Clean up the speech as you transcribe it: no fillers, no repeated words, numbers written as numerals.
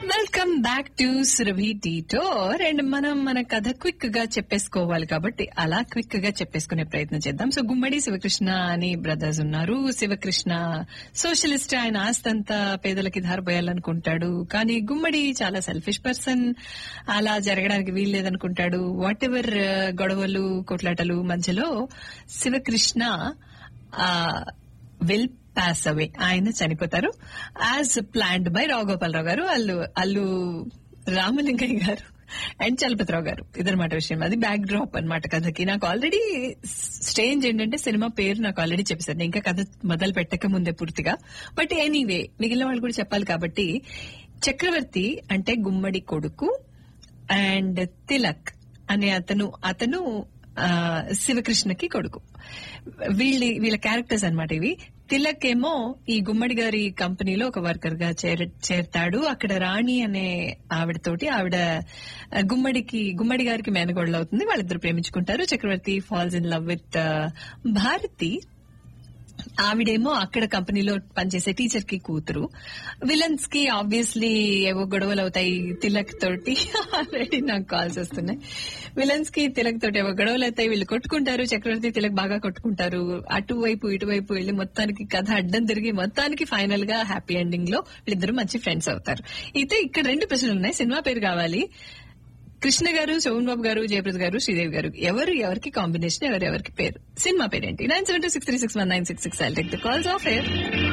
Welcome back to Surabhi టీటోర్. And మనం మన కథ క్విక్ గా చెప్పేసుకోవాలి కాబట్టి అలా క్విక్ గా చెప్పేసుకునే ప్రయత్నం చేద్దాం. సో గుమ్మడి శివకృష్ణ అని బ్రదర్స్ ఉన్నారు. శివకృష్ణ సోషలిస్ట్, ఆయన ఆస్తంతా పేదలకి ధారపోయాలనుకుంటాడు. కానీ గుమ్మడి చాలా సెల్ఫిష్ పర్సన్, అలా జరగడానికి వీల్లేదనుకుంటాడు. వాట్ ఎవర్ గొడవలు కొట్లాటలు మధ్యలో శివకృష్ణ విల్ పాస్ అవే, ఆయన చనిపోతారు యాజ్ ప్లాన్డ్ బై రావుగోపాలరావు గారు, అల్లు రామలింగయ్య గారు అండ్ చలపతిరావు గారు. ఇదనమాట విషయం. అది బ్యాక్ డ్రాప్ అనమాట కథకి. నాకు ఆల్రెడీ స్ట్రేంజ్ ఏంటంటే సినిమా పేరు నాకు ఆల్రెడీ చెప్పేశారు, ఇంకా కథ మొదలు పెట్టక ముందే పూర్తిగా. బట్ ఎనీవే మిగిలిన వాళ్ళు కూడా చెప్పాలి కాబట్టి, చక్రవర్తి అంటే గుమ్మడి కొడుకు అండ్ తిలక్ అనే అతను శివకృష్ణకి కొడుకు. వీళ్ళ క్యారెక్టర్స్ అన్నమాట ఇవి. తిలక్ ఏమో ఈ గుమ్మడి గారి కంపెనీలో ఒక వర్కర్ గా చేరతాడు. అక్కడ రాణి అనే ఆవిడతోటి, ఆవిడ గుమ్మడి గారికి మేనగోడలు అవుతుంది. వాళ్ళిద్దరు ప్రేమించుకుంటారు. చక్రవర్తి falls in love with Bharati. ఆవిడేమో అక్కడ కంపెనీలో పనిచేసే టీచర్ కి కూతురు. విలన్స్ కి ఆబ్వియస్లీ ఏవో గొడవలు అవుతాయి తిలక్ తోటి. ఆల్రెడీ నాకు కాల్స్ వస్తున్నాయి. విలన్స్ కి తిలక్ తోటి ఏవో గొడవలు అవుతాయి, వీళ్ళు కొట్టుకుంటారు. చక్రవర్తి తిలక్ బాగా కొట్టుకుంటారు. అటువైపు ఇటువైపు వెళ్లి మొత్తానికి కథ అడ్డం తిరిగి మొత్తానికి ఫైనల్ గా హ్యాపీ ఎండింగ్ లో వీళ్ళిద్దరు మంచి ఫ్రెండ్స్ అవుతారు. అయితే ఇక్కడ 2 ప్రశ్నలు ఉన్నాయి. సినిమా పేరు కావాలి. కృష్ణ గారు, శోభన్ బాబు గారు, జయప్రద గారు, శ్రీదేవి గారు, ఎవరికి కాంబినేషన్, ఎవరికి పేరు, సినిమా పేరేంటి? 9726361966. I'll take the calls off air.